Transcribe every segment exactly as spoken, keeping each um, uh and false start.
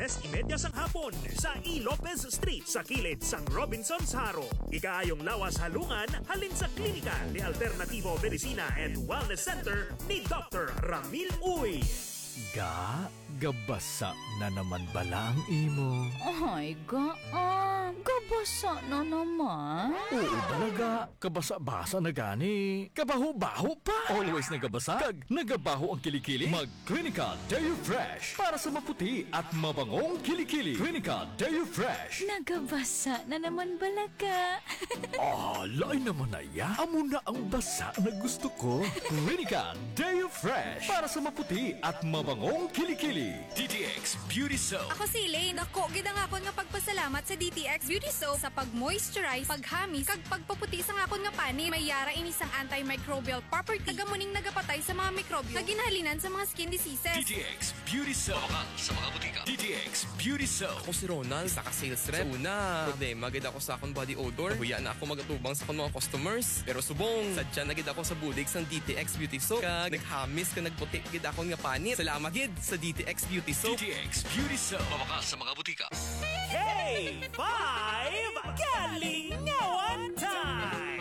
tres trenta sang hapon sa E. Lopez Street sa kilid sang Robinson's Haro. Ikaayong lawas halungan halin sa klinika ni Alternativo Medicina and Wellness Center ni Doctor Ramil Uy. Ga, gabasa na naman bala ang imo. Ay, ga, ah, gabasa na naman. Oo talaga, kabasa-basa na gani. Kabaho-baho pa. Always nagabasa, kag nagabaho ang kilikili. Mag-Clinica Deo Fresh para sa maputi at mabangong kilikili. Clinica Deo Fresh. Nagabasa na naman balaga. Ah, lain naman na ya. Amo na ang basa na gusto ko. Clinica Deo Fresh para sa maputi at mabangong kilikili. D T X Beauty Soap. Ako si Elaine. Ako, gidang akon nga pagpasalamat sa D T X Beauty Soap sa pag-moisturize, paghamis, kag pagpaputi sa akon nga pani. May yara inisang antimicrobial property. Nagamuning nagapatay sa mga mikrobyo na ginhalinan sa mga skin diseases. D T X Beauty Soap. Mabakal sa mga butika. D T X Beauty Soap. Ako si Ronald, isa ka sales rep. Sa una, problema gid ako sa akong body odor. Huya na ako magatubang sa akong mga customers. Pero subong, sadya na gid ako sa bulig sang D T X Beauty Soap. Kag naghamis ka nagputi gid akong nga pani. Salamat gid sa D T X Beauty Soap. D T X Beauty Soap. Mabakal sa mga butika. Hey! Five! Kalingawan time!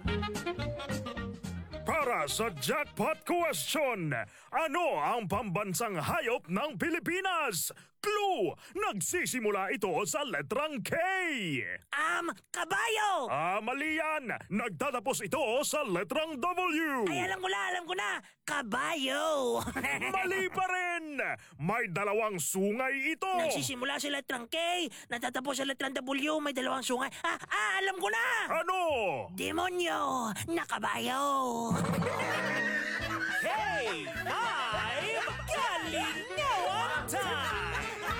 Para sa jackpot question, ano ang pambansang hayop ng Pilipinas? Clue! Nagsisimula ito sa letrang K. Um, kabayo! Ah, mali yan. Nagtatapos ito sa letrang W. Ay, alam ko na, alam ko na. Kabayo! Mali pa rin. May dalawang sungay ito. Nagsisimula sa letrang K, natatapos sa letrang W, may dalawang sungay. Ah, ah, alam ko na! Ano? Demonyo na kabayo! Hey! Five! Kalingawan time!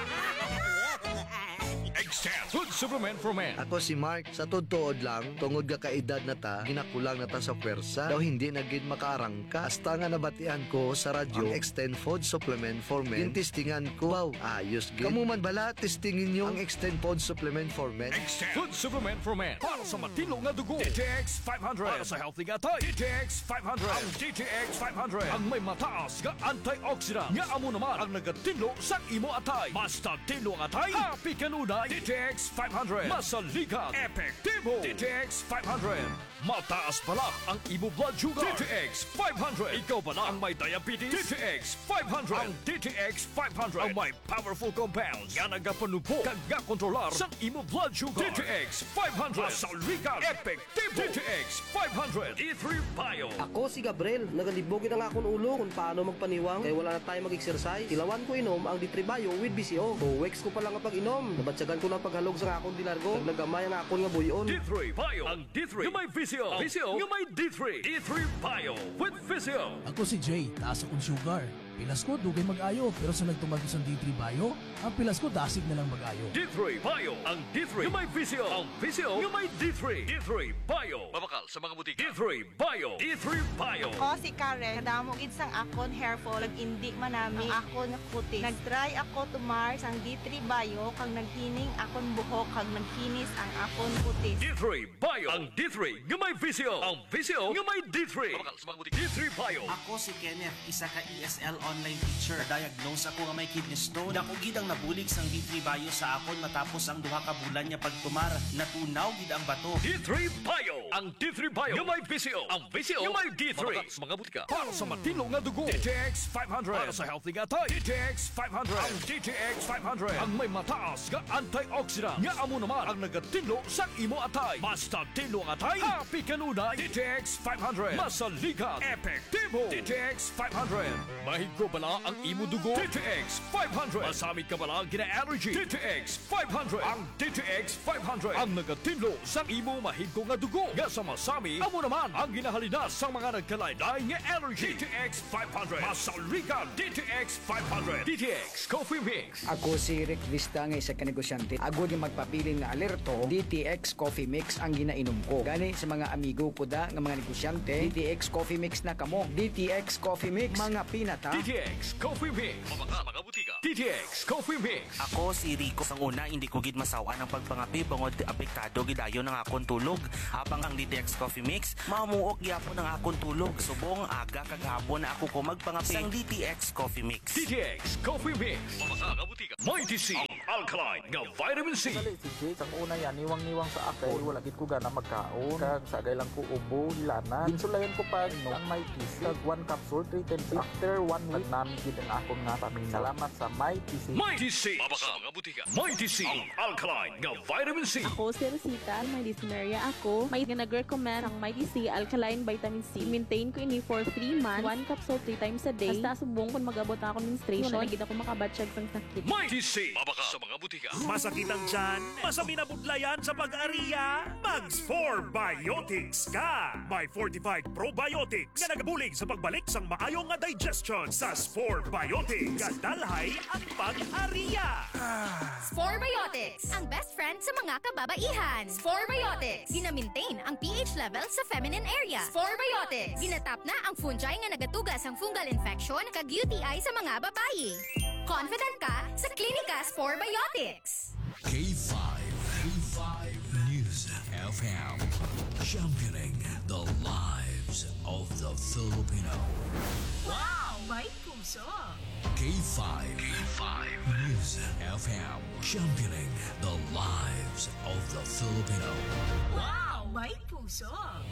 Extend Food Supplement for Men. Ako si Mark, sa tutuod lang, tungod ka kaedad na ta, ginakulang na ta sa pwersa, daw hindi na gid makaarangka. Hasta nga nabatian ko sa radyo, ang Extend Food Supplement for Men. Yung testingan ko, wow, ayos gid. Kamu man bala, testingin nyo ang Extend Food Supplement for Men. Extend Food Supplement for Men. Para sa matino nga dugo. D T X five hundred. Para sa healthy gatay. D T X five hundred. Ang D T X five hundred. Ang may mataas nga antioxidant. Nga amo naman ang nagatinlo sa imo atay. Basta tinlo ang atay, happy kanunay. D T X five hundred. Masaligan. Epektibo. D T X five hundred. Mataas pala ang imo blood sugar. D T X five hundred. Ikaw pala ang may diabetes. D T X five hundred. Ang D T X five hundred. Ang may powerful compounds. Nga nagapanupo. Kag nga kontrolar sa imo blood sugar. D T X five hundred. Masaligan. Epektibo. D T X five hundred. D three Bio. Ako si Gabriel. Nagalibogin ang akong ulo kung paano magpaniwang. Kaya wala na tayo mag-exercise. Tilawan ko inom ang D three Bio with B C O. Two weeks ko pa lang ang pag-inom. Nabatsagan ko ng paghalog sa akong dilargo. Naglagamay ang akong nga buyon. D three Bio. Ang D three. Yung may V C O. V C O. Yung may D three. D three Bio with V C O. Ako si Jay, taas akong sugar. Pilas ko, dugay mag-ayo. Pero sa nagtumagos ang D three Bio, ang pilas ko dasig na lang mag-ayo. D three Bio. Ang D three. Yung may V C O. Ang V C O. Yung may D three. D three Bio. Mabakal sa mga butika. D three Bio. D three Bio. Ako si Karen. Kadamo gid sang akon hair fall. Nag-indi man nami akon kutis. Nag-try ako tumar sang D three Bio kag naghining akon buhok kag naghinis ang akon kutis. D three Bio. Ang D three. Yung may V C O. Ang V C O. Yung may D three. Mabakal sa mga butika. D three Bio. Ako si Kenneth, isa ka E S L online teacher. Diagnose ako nga may kidney stone. Dako gid ang nabulig sang D three Bio sa akon matapos ang duha ka bulan niya pagtumar. Natunaw gid ang bato. D three Bio. Ang D three Bio. Yung may V C O. Ang V C O. Yung may D three. Mabakal sa mga butika. Para sa matino nga dugo. D T X five hundred. Para sa healthy gatay. D T X five hundred. Ang D T X five hundred. Ang may mataas nga antioxidant. Nga amo naman ang nagatinlo sa imo atay. Basta tinlo ang atay, happy kanunay. D T X five hundred. Masaligan. Epektibo. D T X five hundred. Mahigko bala ang imo dugo. D T X five hundred. Masamit ka bala ang gina-allergy. D T X five hundred. Ang D T X five hundred. Ang nagatinlo sa imo mahigko nga dugo. Nga sa masami, amo naman ang ginahalinas sa mga nagkalaylay nga allergy. D T X five hundred. Masaligan. D T X five hundred. D T X Coffee Mix. Ako si Rick Vista nga isa ka negosyante. Agod yung magpapiling nga alerto, D T X Coffee Mix ang ginainom ko. Gani sa mga amigo ko da nga mga negosyante, D T X Coffee Mix na kamo. D T X Coffee Mix, mga pinata. D T X Coffee Mix. Mabaka mga butika. D T X Coffee Mix. Ako si Rico. Sang una, hindi ko gid masawaan ang pagpangapi bangod apektado gidayon ng akong tulog. Habang ang D T X Coffee Mix, mamuok gyapon ang akong tulog. Subong aga kagahapon na ako ko magpangapi sang D T X Coffee Mix. D T X Coffee Mix. Mabaka mga butika. May D C. alkaline nga vitamin C. Dali si Jake, ang una yan, niwang-niwang sa akin. Wala gid ko gana magkaon. Kag sagay lang ko ubo, lana. Insulayan ko pa no, ang My T C. Kag one capsule, three times. After one week, namin gid ang akong nga pamilya. Salamat sa My T C. My T C. Mabaka mga butika. My T C. Ang alkaline nga vitamin C. Ako si Rosita, may dyspnea ako. May nag-recommend ang My T C Alkaline Vitamin C. Maintain ko ini for three months. One capsule three times a day. Basta subong kung mag-abot na ako menstruation. Wala gid ako makabatsyag sang sakit. My T C. Mabaka sa mga butika. Masakit ang tiyan, masabi na budlayan sa pag-ariya, Mags four Biotics ka! May fortified probiotics nga nagabulig sa pagbalik sang maayo nga digestion sa four Biotics. Kadalhay ang pag-ariya. Spore Biotics, ang best friend sa mga kababaihan. Spore Biotics, gina-maintain ang pH level sa feminine area. Spore Biotics, ginatap na ang fungi nga nagatugas ang fungal infection kag U T I sa mga babayi. Confident ka sa Klinika Spore Biotics. K five. K five News F M. Championing the lives of the Filipino. Wow! May puso! K five. K five News F M. Championing the lives of the Filipino. Wow! May puso!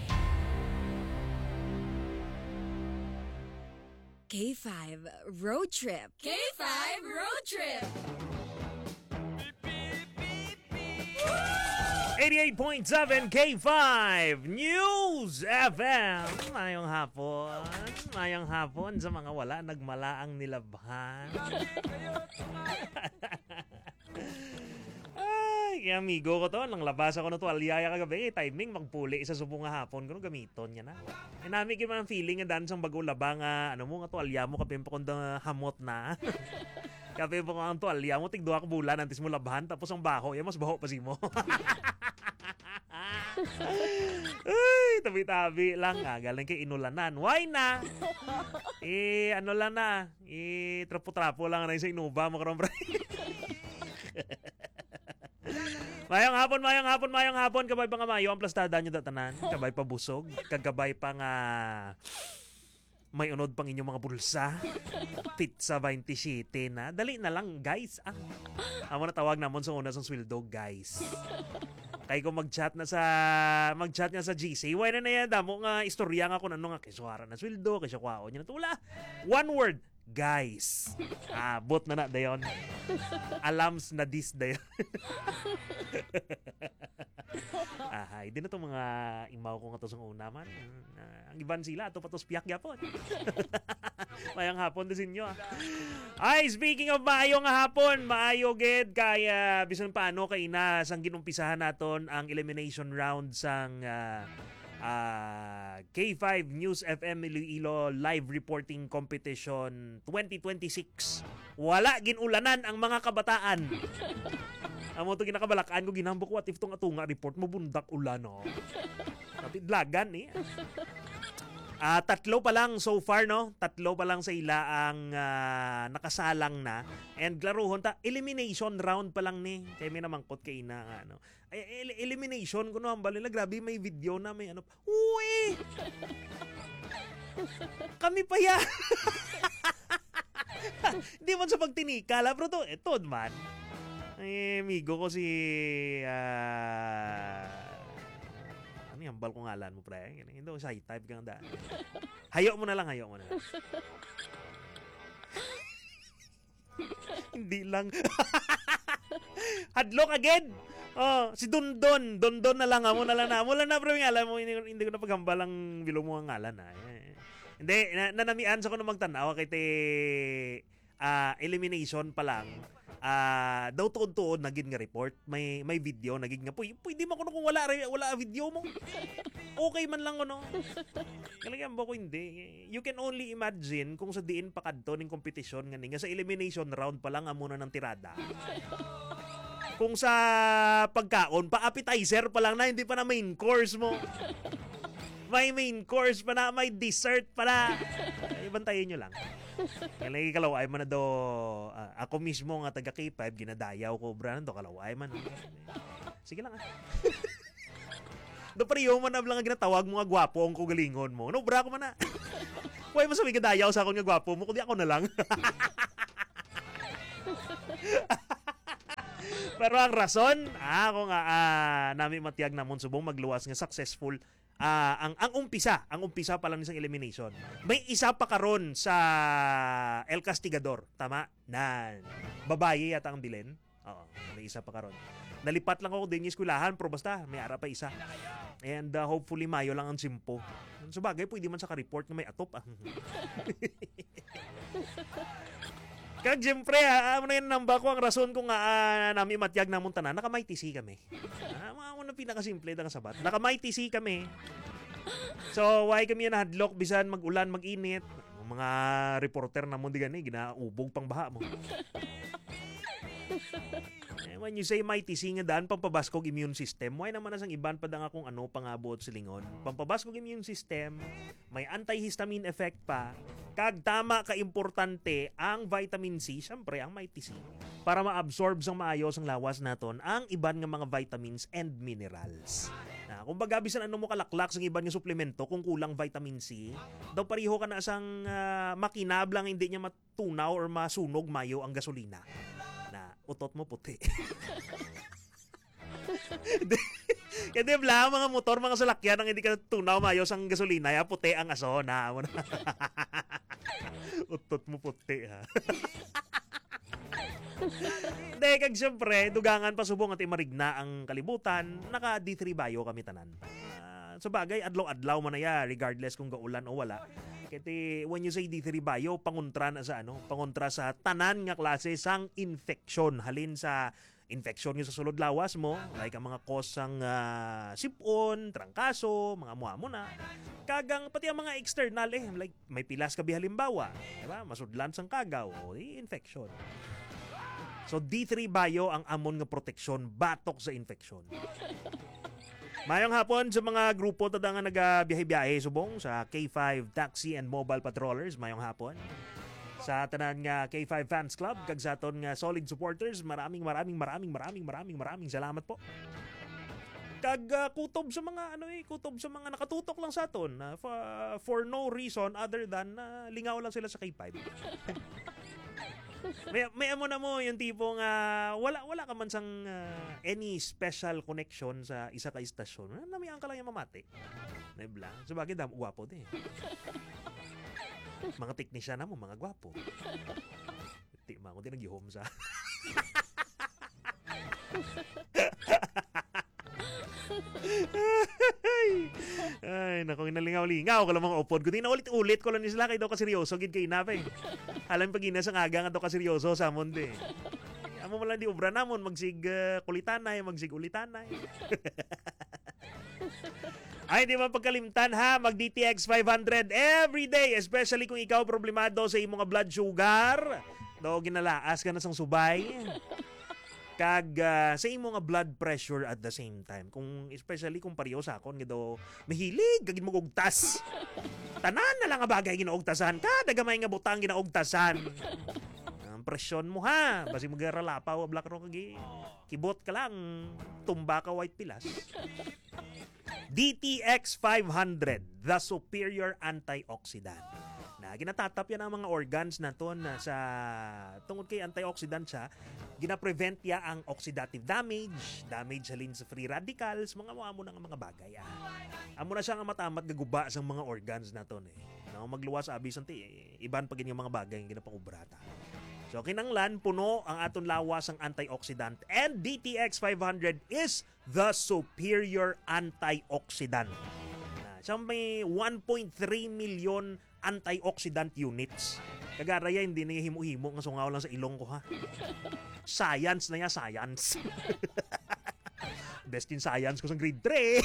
K five Road Trip. K five Road Trip! eighty-eight point seven K five News F M. Mayong hapon. Mayong hapon sa mga wala nagmalaang nilabhan. Ay, amigo ko to. Nang labas ako na to, aliyaya kagabi. Timing, magpuli sa subong nga hapon. Kano gamiton niya na. E nami kayo man feeling nga dan sang bago labang nga, ano mo nga to, alya mo kapimpa kung hamot na. Kapimpa ko ang to, alya mo, tigdo ako bulan, antes mo labhan, tapos ang baho, yan mas baho pa si mo. Ay, tabi-tabi lang ah. Galing kay inulanan. Why na? Eh, ano lang na. Eh, trapo-trapo lang na sa inuba. Makaroon bro. Mayang hapon, mayang hapon, mayang hapon. Kabay pa nga mayo. Ang plastada nyo datanan. Kabay pa busog. Kagabay pa nga may unod pang inyong mga bulsa. Pizza twenty-seven na. Dali na lang, guys. Ah. Amo na tawag namon sa una sa sweldo, guys. Kay ko mag-chat na sa mag-chat nga sa G C. Why na na yan? Damo nga istorya nga kung ano nga kisuara na sweldo, kay siya kwao niya na tula. One word, guys. Ah, bot na na dayon. Alams na dis dayon. Ah, hindi na to mga imaw ko nga to sa una man. Uh, ang iban sila ato patos piyak gyapon. Mayang hapon din sinyo. Ah. Ay, speaking of maayo nga hapon, maayo ged kaya bisan paano kay na sang ginumpisahan naton ang elimination round sang uh, uh, K five News F M Iloilo Live Reporting Competition twenty twenty-six. Wala ginulanan ang mga kabataan. Amo to ginakabalakaan ko ginambok what if tong atunga report mo bundak ulan no. Natidlagan eh. Ah, uh, tatlo pa lang so far no. Tatlo pa lang sa ila ang uh, nakasalang na and klaruhon ta elimination round pa lang ni. Kay may namangkot kay na ano. Ay, el- elimination kuno ang balila grabe may video na may ano. Uy! Kami pa ya. Di man sa pagtinikala bro to. Eto man. Ay, amigo ko si uh, ano yung bal ko ngalan mo pre? Hindi ko shy type kang daan. Hayo mo na lang, hayo mo na lang. Hindi lang. Hadlock again. Oh, si Dondon, Dondon na lang amo na lang na. Mula na bro yung ngalan mo, hindi, hindi ko na paghambal ang bilo mo ang ngalan na. Hindi, na, nanamian sa ko na magtanaw kay te uh, elimination pa lang. Ah, uh, daw tuod-tuod naging nga report, may may video naging nga puy, pwede mo kuno kung wala wala video mo. Okay man lang kuno. Kailangan ba ko hindi. You can only imagine kung sa diin pa kadto ning kompetisyon nga nga sa elimination round pa lang amo na ng tirada. Kung sa pagkaon pa appetizer pa lang na hindi pa na main course mo. May main course pa na, may dessert pa na. Ibantayin nyo lang. Kailangan kalaway man na do, uh, ako mismo nga taga K five, ginadayaw ko, bra, do kalaway man. Sige lang ah. Do pariyo man na lang nga ginatawag mo nga gwapo ang kugalingon mo. No, bra ko man na. Huwag mo sabi gadayaw sa akong nga gwapo mo, kundi ako na lang. Pero ang rason, ah, ako nga ah, nami matiyag namon subong magluwas nga successful ah, ang ang umpisa, ang umpisa pa lang isang elimination. May isa pa karon sa El Castigador, tama? Nan. Babae yata ang bilin. Oo, may isa pa karon. Nalipat lang ako din yung eskwelahan, pero basta may ara pa isa. And uh, hopefully Mayo lang ang simpo. Sa bagay, pwede man sa ka-report na may atop. Ah. Kag siyempre, ah, ano yun namba ko ang rason kung nga ah, nami matiyag na munta na, naka-may T C kami. Ah, mga una pinakasimple na sabat. Naka-may T C kami. So, why kami na hadlock, bisan mag-ulan, mag-init. Mga reporter na mo di gani, ginaubog pang baha mo. When you say may T C nga daan, pampabaskog immune system, why naman asang iban pa da nga kung ano pangabot silingon. Pampabaskog immune system, may antihistamine effect pa, kag tama ka-importante ang vitamin C, syempre ang may T C, para ma-absorb sang maayos ang lawas naton ang iban nga mga vitamins and minerals. Na, kung baga bisan ano mo kalaklak sa iban nga suplemento, kung kulang vitamin C, daw pariho ka na asang uh, makinab lang hindi niya matunaw or masunog mayo ang gasolina. Na utot mo puti. Kaya di ba, mga motor, mga salakyan ang hindi ka tunaw mayos ang gasolina, ya puti ang aso na. Utot mo puti ha. Hindi, kag siyempre, dugangan pa subong at imarigna ang kalibutan, naka D three Bio kami tanan. Uh, sa bagay, adlaw-adlaw man na ya, regardless kung gaulan o wala. Kaya when you say D three Bio, pangontra na sa ano, pangontra sa tanan nga klase sang infeksyon. Halin sa infeksyon nga sa sulod lawas mo, like ang mga kosang uh, sipon, trangkaso, mga muamo na. Kagang pati ang mga external eh, like may pilas kabi halimbawa, diba? Masudlan sang kagaw, o di infeksyon. So D three Bio ang amon nga proteksyon batok sa infeksyon. Mayong hapon sa mga grupo tada nga nagabiyahe-biyahe subong sa K five Taxi and Mobile Patrollers, mayong hapon. Sa tanan nga K five Fans Club, kag sa aton nga solid supporters, maraming maraming maraming maraming maraming maraming salamat po. Kag uh, kutob sa mga ano eh, kutob sa mga nakatutok lang sa aton uh, for, for no reason other than uh, lingaw lang sila sa K five. may may amo na mo yung tipong uh, wala wala ka man sang uh, any special connection sa isa ka istasyon. Namiang ka lang yung mamati. Nebla. So bakit dam gwapo din. Mga teknisyan na mo, mga gwapo. Di ma ko din nag-home sa. Ay, naku, inalingaw-lingaw ko lang mga upod ko. Di na ulit-ulit ko lang ni sila kay daw kaseryoso gid kay inapay. Alam pag ina sa nga nga daw kaseryoso sa monde. Amo mo lang di obra namon magsig uh, kulitanay, magsig ulitanay. Ay, di ba pagkalimtan ha, mag D T X five hundred every day, especially kung ikaw problemado sa imong blood sugar. Do ginalaas ka na sang subay. Kag uh, sa imong blood pressure at the same time. Kung especially kung pareho sa akon nga do mahilig kag mo ugtas. Tanan na lang nga bagay ginaugtasan ka, dagamay nga butang ginaugtasan. Ang presyon mo ha, basi magaralapaw black rock kagi. Kibot ka lang, tumba ka white pilas. D T X five hundred, the superior antioxidant. Na ginatatap yan ang mga organs naton na sa tungod kay antioxidant siya, gina-prevent ya ang oxidative damage, damage halin sa free radicals, mga amo na nga mga bagay. Ah. Amo na siya nga matamat gaguba sa mga organs naton eh. No, magluwas abi santi eh, iban pa gini mga bagay nga ginapakubrata. So kinanglan puno ang aton lawas ang antioxidant, and D T X five hundred is the superior antioxidant. Na siya may one point three million antioxidant units. Kagaraya hindi na himo-himo nga sungaw lang sa ilong ko ha. Science na ya, science. Best in science ko sa grade three.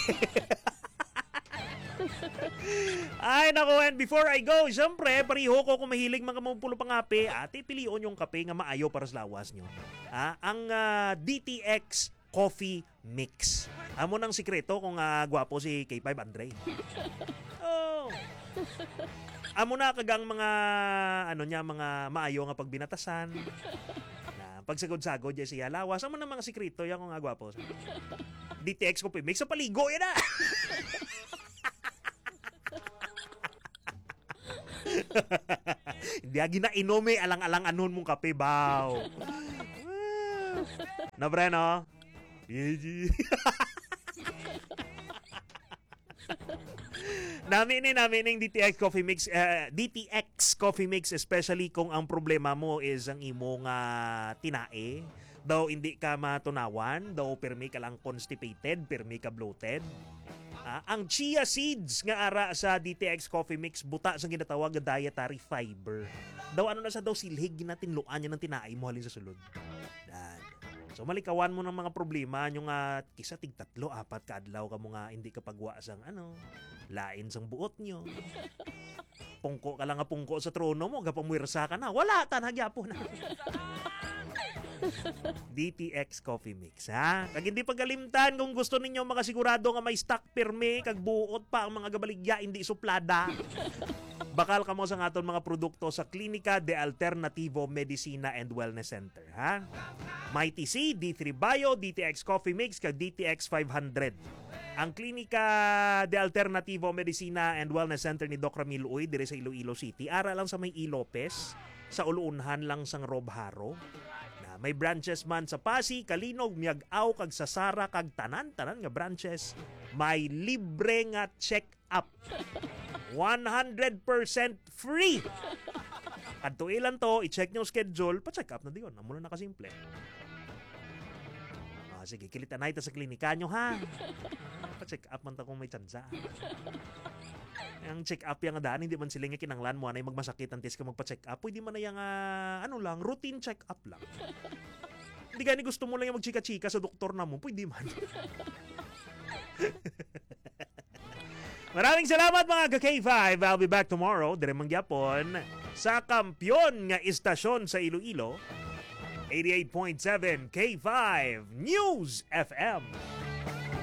Ay nako, and before I go, syempre pariho ko kung mahilig mga mapulo pang kape, ate pilion yung kape nga maayo para sa lawas nyo. Ah, ang uh, D T X Coffee Mix. Amo nang sikreto kung uh, gwapo si K five Andre. Oh. Amo na kagang mga ano niya, mga maayo nga pagbinatasan. Na pagsagod-sagod ya siya lawas. Amo na mga sikreto ya kung uh, gwapo. D T X Coffee Mix sa paligo yan na. Hindi agi na inome alang-alang anon mong kape baw. No, pre, no? Namin namin ng D T X Coffee Mix, uh, D T X Coffee Mix, especially kung ang problema mo is ang imong uh, tinae. Daw hindi ka matunawan, daw permi ka lang constipated, permi ka bloated. Uh, ang chia seeds nga ara sa D T X Coffee Mix, buta sa ginatawag nga dietary fiber. Daw ano na sa daw silhig ginatinluan niya ng tinae mo halin sa sulod. Dan. So malikawan mo ng mga problema yung uh, kisa tig tatlo, apat ka adlaw ka mo nga hindi ka pagwa sang ano, lain sang buot nyo. Pungko ka lang nga pungko sa trono mo, gapamuirsa ka na. Wala, tanagyapo na. D T X Coffee Mix, ha? Kag hindi pagalimtan kung gusto ninyo makasigurado nga may stock pirme, kag buot pa ang mga gabaligya, hindi suplada. Bakal kamo sa aton mga produkto sa Klinika de Alternativo Medicina and Wellness Center, ha? May T C, D three Bio, D T X Coffee Mix, kag D T X five hundred. Ang Klinika de Alternativo Medicina and Wellness Center ni Doc Ramil Uy, dire sa Iloilo City. Ara lang sa may I. Lopez, sa uluunhan lang sang Rob Haro. Na may branches man sa Pasig, Kalinog, Miag-aw, kag sa Sara, kag tanan-tanan nga branches. May libre nga check-up. one hundred percent free. Kadto ilan to, i-check nyo schedule, pa-check up na diyon. Amo na nakasimple. Ah, sige, kilitan na ito sa klinika nyo, ha? Pa-check up man ta kung may tsansa. Ang check up yung daan, hindi man sila nga kinanglan mo, anay magmasakit ang test ka magpa-check up. Pwede man na yung, uh, ano lang, routine check up lang. Hindi gani gusto mo lang yung magchika-chika sa doktor na mo, pwede man. Maraming salamat mga ka-K five. I'll be back tomorrow, dire mangyapon, sa kampyon nga istasyon sa Iloilo, eighty-eight point seven K five News F M.